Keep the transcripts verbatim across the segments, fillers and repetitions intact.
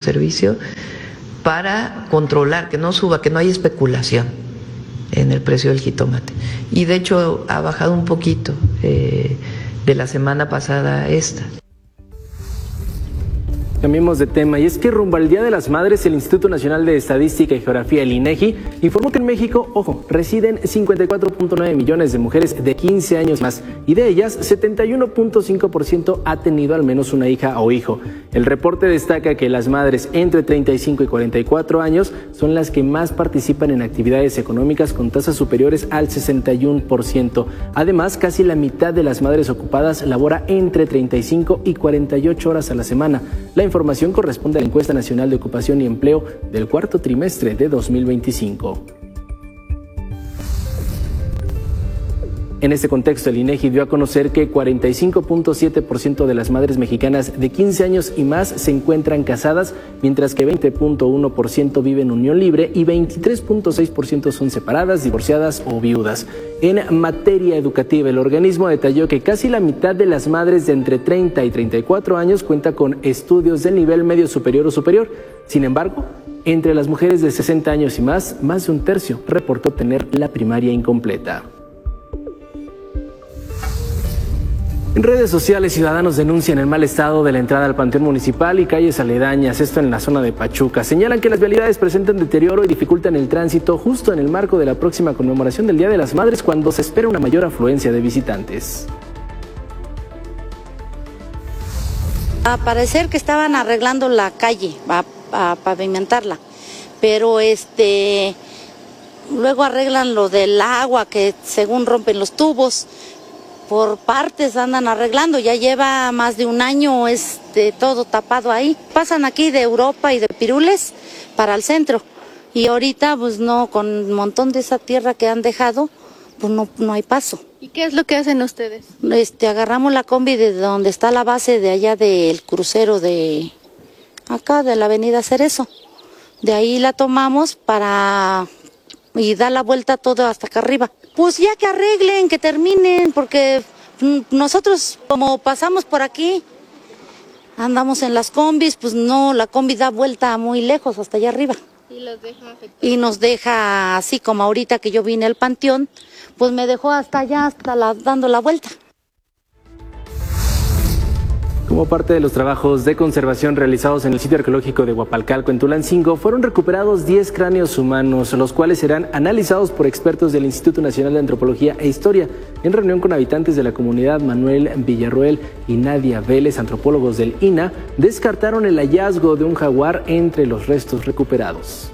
servicio para controlar, que no suba, que no haya especulación en el precio del jitomate. Y de hecho ha bajado un poquito eh, de la semana pasada a esta. Cambiemos de tema, y es que rumbo al Día de las Madres, el Instituto Nacional de Estadística y Geografía, el INEGI, informó que en México, ojo, residen cincuenta y cuatro punto nueve millones de mujeres de quince años más, y de ellas, setenta y uno punto cinco por ciento ha tenido al menos una hija o hijo. El reporte destaca que las madres entre treinta y cinco y cuarenta y cuatro años son las que más participan en actividades económicas con tasas superiores al sesenta y uno por ciento. Además, casi la mitad de las madres ocupadas labora entre treinta y cinco y cuarenta y ocho horas a la semana. La información corresponde a la Encuesta Nacional de Ocupación y Empleo del cuarto trimestre de dos mil veinticinco. En este contexto, el INEGI dio a conocer que cuarenta y cinco punto siete por ciento de las madres mexicanas de quince años y más se encuentran casadas, mientras que veinte punto uno por ciento viven en unión libre y veintitrés punto seis por ciento son separadas, divorciadas o viudas. En materia educativa, el organismo detalló que casi la mitad de las madres de entre treinta y treinta y cuatro años cuenta con estudios de nivel medio superior o superior. Sin embargo, entre las mujeres de sesenta años y más, más de un tercio reportó tener la primaria incompleta. En redes sociales, ciudadanos denuncian el mal estado de la entrada al Panteón Municipal y calles aledañas, esto en la zona de Pachuca. Señalan que las vialidades presentan deterioro y dificultan el tránsito justo en el marco de la próxima conmemoración del Día de las Madres, cuando se espera una mayor afluencia de visitantes. A parecer que estaban arreglando la calle, a, a pavimentarla, pero este luego arreglan lo del agua, que según rompen los tubos. Por partes andan arreglando, ya lleva más de un año este, todo tapado ahí. Pasan aquí de Europa y de Pirules para el centro y ahorita pues no, con un montón de esa tierra que han dejado, pues no, no hay paso. ¿Y qué es lo que hacen ustedes? Este, agarramos la combi de donde está la base de allá del crucero de acá, de la avenida Cerezo. De ahí la tomamos para y da la vuelta todo hasta acá arriba. Pues ya que arreglen, que terminen, porque nosotros como pasamos por aquí, andamos en las combis, pues no, la combi da vuelta muy lejos, hasta allá arriba. Y los deja afectados. Y nos deja así como ahorita que yo vine al panteón, pues me dejó hasta allá, hasta la, dando la vuelta. Como parte de los trabajos de conservación realizados en el sitio arqueológico de Huapalcalco, en Tulancingo, fueron recuperados diez cráneos humanos, los cuales serán analizados por expertos del Instituto Nacional de Antropología e Historia. En reunión con habitantes de la comunidad, Manuel Villarroel y Nadia Vélez, antropólogos del I N A, descartaron el hallazgo de un jaguar entre los restos recuperados.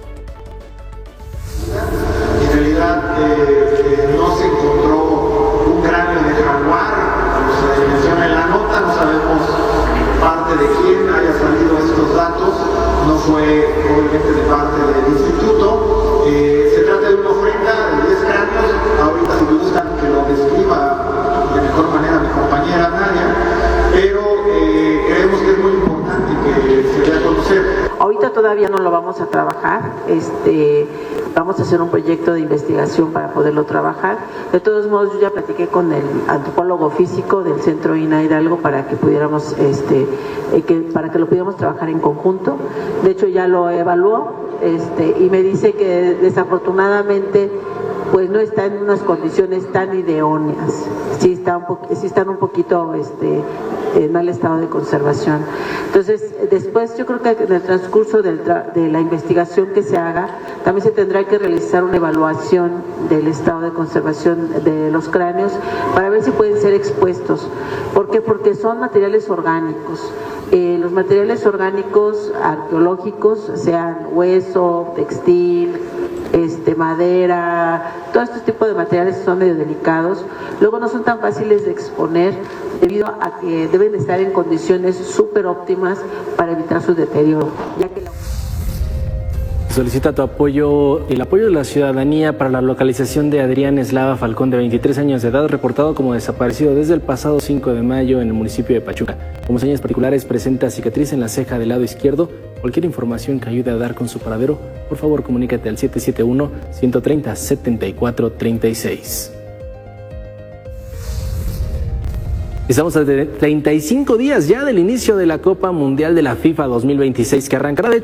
En realidad eh, eh, no se encontró un cráneo de jaguar, como se menciona en la nota, no sabemos parte de quién haya salido estos datos, no fue obviamente de parte del instituto. Eh, se trata de una ofrenda de diez cráneos, ahorita si me gustan que lo describa de mejor manera mi compañera Nadia, pero eh, creemos que es muy importante que se dé a conocer. Ahorita todavía no lo vamos a trabajar, este, vamos a hacer un proyecto de investigación para poderlo trabajar. De todos modos, yo ya platiqué con el antropólogo físico del Centro I N A Hidalgo para que pudiéramos, este, eh, que, para que lo pudiéramos trabajar en conjunto. De hecho, ya lo evaluó, este, y me dice que desafortunadamente pues no está en unas condiciones tan idóneas, sí, está un po sí están un poquito este, en mal estado de conservación. Entonces, después yo creo que en el transcurso del tra de la investigación que se haga, también se tendrá que realizar una evaluación del estado de conservación de los cráneos para ver si pueden ser expuestos. ¿Por qué? Porque son materiales orgánicos. Eh, los materiales orgánicos arqueológicos, sean hueso, textil, este, madera, todo este tipo de materiales son medio delicados, luego no son tan fáciles de exponer debido a que deben estar en condiciones súper óptimas para evitar su deterioro, ya que la... Solicita tu apoyo, el apoyo de la ciudadanía para la localización de Adrián Eslava Falcón, de veintitrés años de edad, reportado como desaparecido desde el pasado cinco de mayo en el municipio de Pachuca. Como señas particulares, presenta cicatriz en la ceja del lado izquierdo. Cualquier información que ayude a dar con su paradero, por favor comunícate al siete siete uno, uno tres cero, siete cuatro tres seis. Estamos a treinta y cinco días ya del inicio de la Copa Mundial de la FIFA dos mil veintiséis, que arrancará de hecho